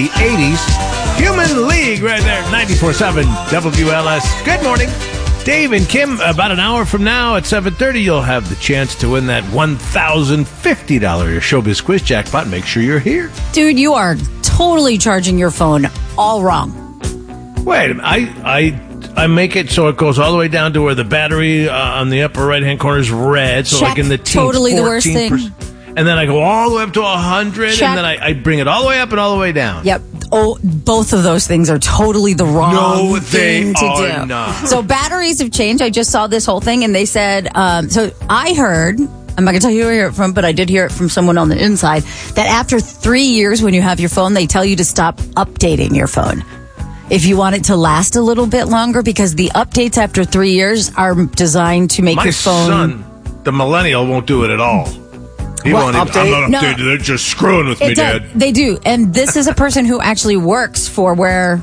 80s. Human League right there, 94.7 WLS. Good morning. Dave and Kim, about an hour from now at 7:30, you'll have the chance to win that $1,050 Showbiz Quiz jackpot. Make sure you're here. Dude, you are totally charging your phone all wrong. Wait a minute. I make it so it goes all the way down to where the battery on the upper right-hand corner is red. So Check. like in the teens, Totally the worst 14%. thing. And then I go all the way up to 100, Check. and then I bring it all the way up and all the way down. Yep. Oh, both of those things are totally the wrong thing to do. Not. So batteries have changed. I just saw this whole thing, and they said, so I heard, I'm not going to tell you who I hear it from, but I did hear it from someone on the inside, that after 3 years when you have your phone, they tell you to stop updating your phone if you want it to last a little bit longer, because the updates after 3 years are designed to make My your phone... son, the millennial, won't do it at all. He won't even, I'm not updated. They're just screwing with me, Dad. They do. And this is a person who actually works for where,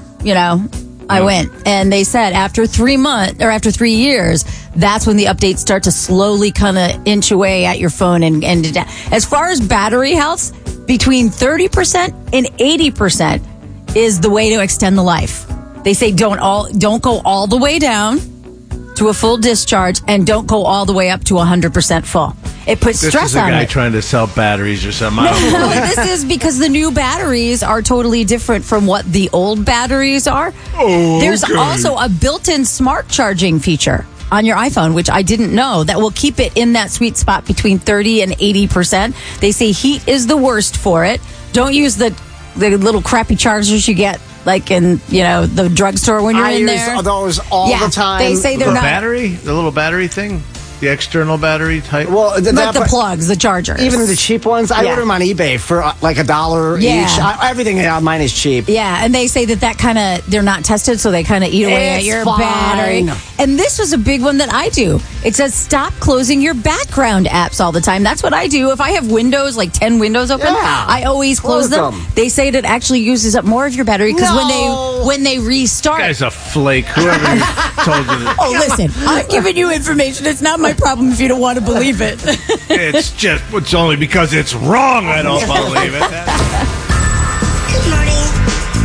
I went. And they said after 3 months or after 3 years, that's when the updates start to slowly kind of inch away at your phone. And as far as battery health, between 30% and 80% is the way to extend the life. They say don't go all the way down to a full discharge, and don't go all the way up to 100% full. It puts stress on it. This is a guy trying to sell batteries or something. No, this is because the new batteries are totally different from what the old batteries are. Oh, There's okay. also a built-in smart charging feature on your iPhone, which I didn't know, that will keep it in that sweet spot between 30 and 80%. They say heat is the worst for it. Don't use the little crappy chargers you get like in, the drugstore when you're in there. I use those all the time. They say they're the not... battery? The little battery thing? The external battery type? Well, like the plugs, the chargers. Even the cheap ones, I order them on eBay for like $1 each. Everything on mine is cheap. Yeah, and they say that kind of, they're not tested, so they kind of eat away at your battery. And this was a big one that I do. It says stop closing your background apps all the time. That's what I do. If I have windows, like 10 windows open, I always close them. They say that it actually uses up more of your battery because when they restart... This guy's a flake. Whoever told you that. Oh, listen, I'm giving you information. It's not my problem if you don't want to believe it. It's only because it's wrong I don't believe it.